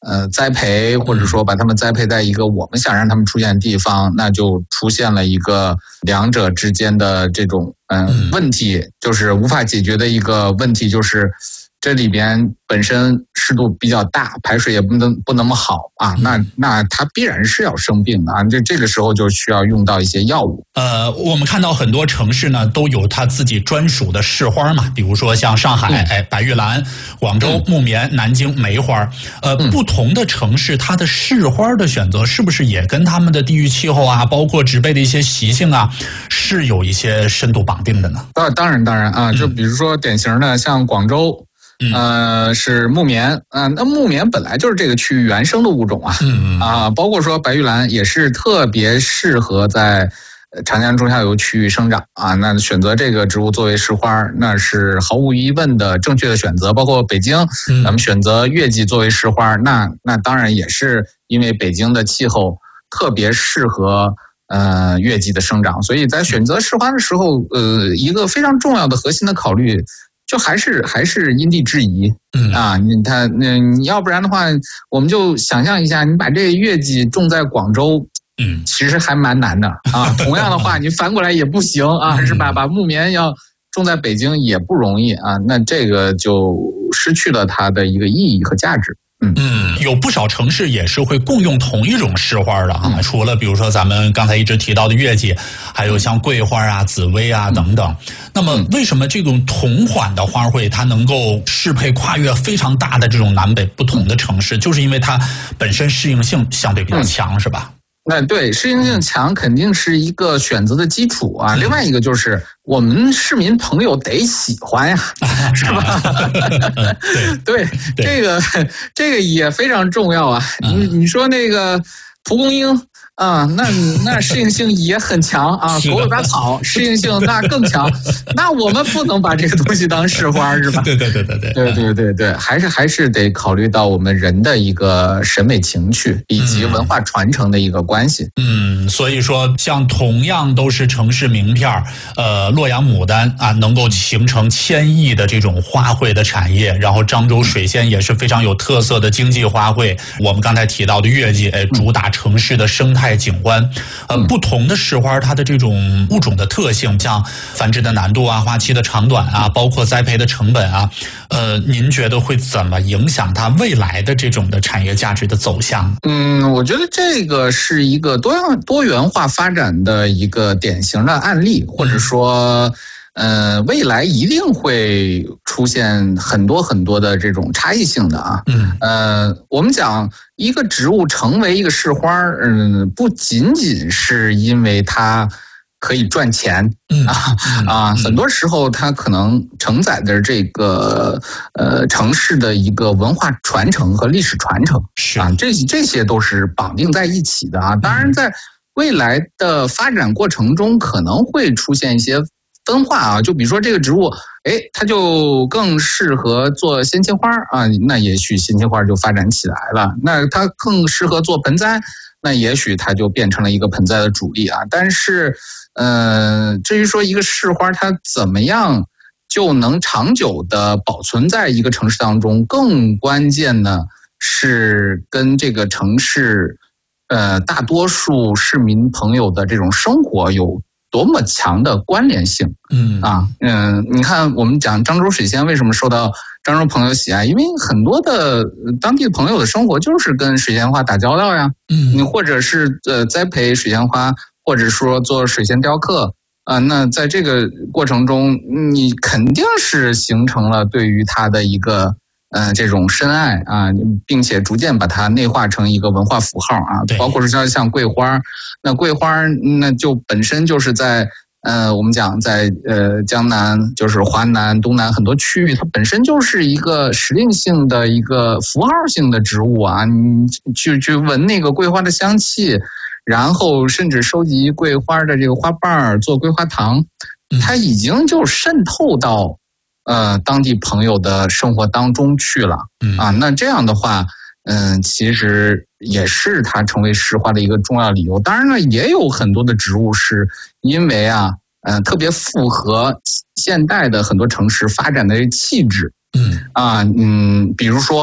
栽培，或者说把它们栽培在一个我们想让它们出现的地方，那就出现了一个两者之间的这种问题，就是无法解决的一个问题，就是这里边本身湿度比较大，排水也不那么好啊，那它必然是要生病的啊，这个时候就需要用到一些药物。 我们看到很多城市呢都有它自己专属的市花嘛，比如说像上海，白玉兰；广州木棉，南京梅花。不同的城市它的市花的选择是不是也跟他们的地域气候啊，包括植被的一些习性啊，是有一些深度绑定的呢？当然啊，就比如说典型的像广州。是木棉，那木棉本来就是这个区域原生的物种啊，包括说白玉兰也是特别适合在长江中下游区域生长啊，那选择这个植物作为市花，那是毫无疑问的正确的选择。包括北京，咱们选择月季作为市花，那当然也是因为北京的气候特别适合月季的生长，所以在选择市花的时候，一个非常重要的核心的考虑。就还是因地制宜啊，你要不然的话，我们就想象一下，你把这个月季种在广州，其实还蛮难的啊。同样的话，你反过来也不行啊，是吧？把木棉要种在北京也不容易啊，那这个就失去了它的一个意义和价值。 有不少城市也是会共用同一种市花的啊，除了比如说咱们刚才一直提到的月季，还有像桂花啊、紫薇啊等等。那么为什么这种同款的花卉它能够适配跨越非常大的这种南北不同的城市，就是因为它本身适应性相对比较强，是吧？ 那对，适应性强肯定是一个选择的基础啊。另外一个就是我们市民朋友得喜欢呀，是吧？对，这个也非常重要啊。你说那个蒲公英啊，那适应性也很强啊。狗尾巴草适应性那更强，那我们不能把这个东西当市花，是吧？对，还是得考虑到我们人的一个审美情趣以及文化传承的一个关系。 所以说像同样都是城市名片，洛阳牡丹啊，能够形成1000亿的这种花卉的产业，然后漳州水仙也是非常有特色的经济花卉。我们刚才提到的月季，主打城市的生态景观。不同的市花它的这种物种的特性，像繁殖的难度啊、花期的长短啊，包括栽培的成本啊，您觉得会怎么影响它未来的这种的产业价值的走向？ 我觉得这个是一个多元化发展的一个典型的案例，或者说未来一定会出现很多的这种差异性的啊。我们讲一个植物成为一个市花，不仅仅是因为它可以赚钱很多时候它可能承载的这个城市的一个文化传承和历史传承这些都是绑定在一起的啊。当然在未来的发展过程中可能会出现一些分化啊，就比如说这个植物，它就更适合做鲜切花啊，那也许鲜切花就发展起来了。那它更适合做盆栽，那也许它就变成了一个盆栽的主力啊。但是，至于说一个市花它怎么样就能长久的保存在一个城市当中，更关键的是跟这个城市，大多数市民朋友的这种生活有多么强的关联性。你看我们讲漳州水仙为什么受到漳州朋友喜爱，因为很多的当地朋友的生活就是跟水仙花打交道呀。你或者是栽培水仙花，或者说做水仙雕刻那在这个过程中你肯定是形成了对于它的一个这种深爱啊，并且逐渐把它内化成一个文化符号啊，包括是像桂花，那桂花那就本身就是在我们讲在江南，就是华南、东南很多区域，它本身就是一个时令性的一个符号性的植物啊，你去闻那个桂花的香气，然后甚至收集桂花的这个花瓣做桂花糖，它已经就渗透到当地朋友的生活当中去了那这样的话其实也是它成为市花的一个重要理由。当然了，也有很多的植物是因为特别符合现代的很多城市发展的气质比如说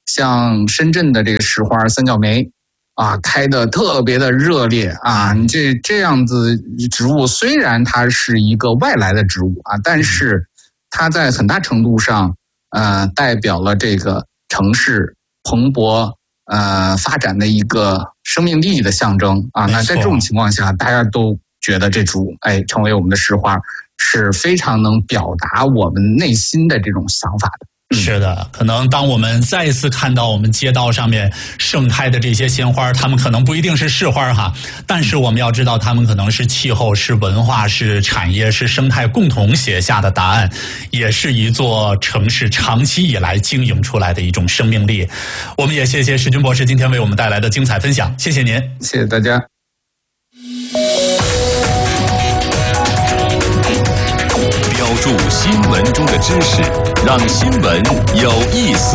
像深圳的这个石花三角梅啊，开得特别的热烈啊。这样子植物虽然它是一个外来的植物啊，但是它在很大程度上代表了这个城市蓬勃发展的一个生命力的象征啊。那在这种情况下，大家都觉得这株成为我们的石花是非常能表达我们内心的这种想法的。 是的，可能当我们再一次看到我们街道上面盛开的这些鲜花，它们可能不一定是市花哈，但是我们要知道，它们可能是气候、是文化、是产业、是生态共同写下的答案，也是一座城市长期以来经营出来的一种生命力。我们也谢谢石军博士今天为我们带来的精彩分享，谢谢您， 谢谢大家。 标注新闻中的知识，让新闻有意思。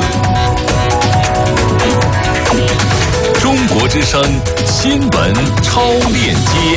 中国之声新闻超链接，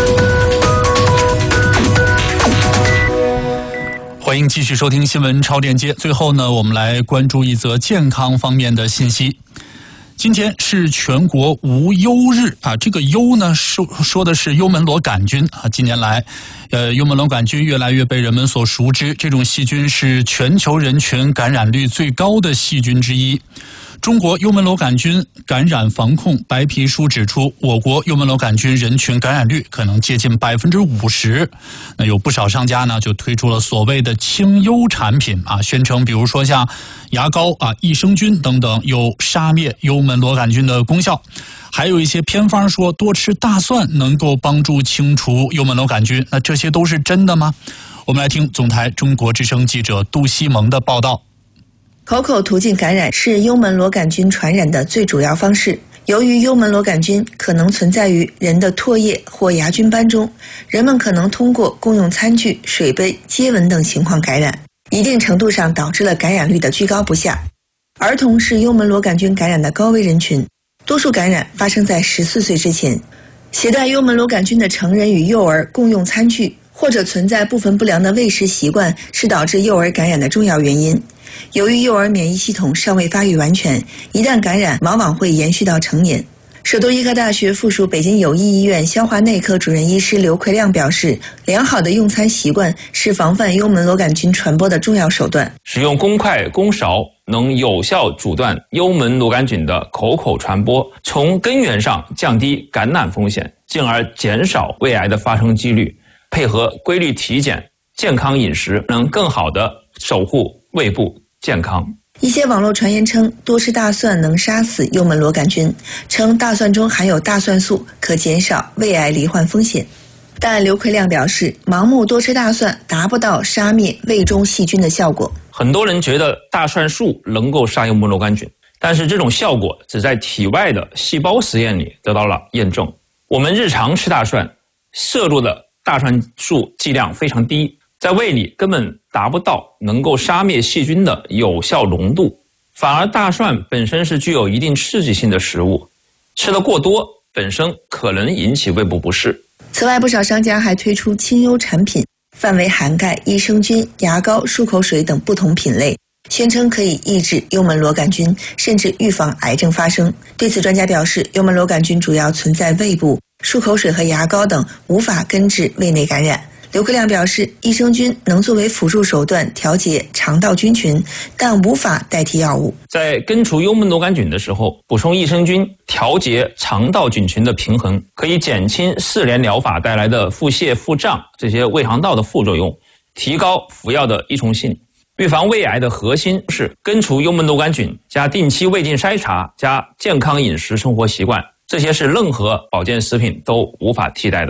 欢迎继续收听新闻超链接。最后呢，我们来关注一则健康方面的信息。今天是全国无忧日啊，这个忧呢说的是幽门螺杆菌啊。近年来，幽门螺杆菌越来越被人们所熟知，这种细菌是全球人群感染率最高的细菌之一。中国幽门螺杆菌感染防控白皮书指出，我国幽门螺杆菌人群感染率可能接近50%。那有不少商家呢就推出了所谓的清幽产品啊，宣称比如说像牙膏啊、益生菌等等有杀灭幽门螺杆菌的功效。还有一些偏方说多吃大蒜能够帮助清除幽门螺杆菌，那这些都是真的吗？我们来听总台中国之声记者杜西蒙的报道。 口口途径感染是幽门螺杆菌传染的最主要方式。由于幽门螺杆菌可能存在于人的唾液或牙菌斑中，人们可能通过共用餐具、水杯、接吻等情况感染，一定程度上导致了感染率的居高不下。儿童是幽门螺杆菌感染的高危人群，多数感染发生在14岁之前。携带幽门螺杆菌的成人与幼儿共用餐具，或者存在部分不良的喂食习惯，是导致幼儿感染的重要原因。由于幼儿免疫系统尚未发育完全，一旦感染往往会延续到成年。首都医科大学附属北京友谊医院消化内科主任医师刘奎亮表示，良好的用餐习惯是防范幽门螺杆菌传播的重要手段。 使用公筷公勺能有效阻断幽门螺杆菌的口口传播，从根源上降低感染风险，进而减少胃癌的发生几率。配合规律体检、健康饮食，能更好地守护胃部健康。 一些网络传言称多吃大蒜能杀死幽门螺杆菌，称大蒜中含有大蒜素，可减少胃癌罹患风险。但刘奎亮表示，盲目多吃大蒜达不到杀灭胃中细菌的效果。 很多人觉得大蒜素能够杀幽门螺杆菌，但是这种效果只在体外的细胞实验里得到了验证。我们日常吃大蒜，摄入的大蒜素剂量非常低，在胃里根本达不到能够杀灭细菌的有效浓度，反而大蒜本身是具有一定刺激性的食物，吃得过多本身可能引起胃部不适。 此外，不少商家还推出清幽产品，范围涵盖益生菌、牙膏、漱口水等不同品类，宣称可以抑制幽门螺杆菌，甚至预防癌症发生。对此，专家表示，幽门螺杆菌主要存在胃部，漱口水和牙膏等无法根治胃内感染。刘克亮表示，益生菌能作为辅助手段调节肠道菌群，但无法代替药物。 在根除幽门螺杆菌的时候，补充益生菌调节肠道菌群的平衡，可以减轻4联疗法带来的腹泻、腹胀这些胃肠道的副作用，提高服药的依从性。预防胃癌的核心是根除幽门螺杆菌加定期胃镜筛查加健康饮食生活习惯，这些是任何保健食品都无法替代的。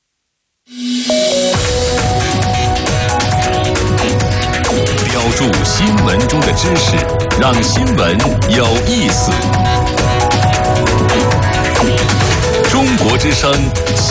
标注新闻中的知识，让新闻有意思。中国之声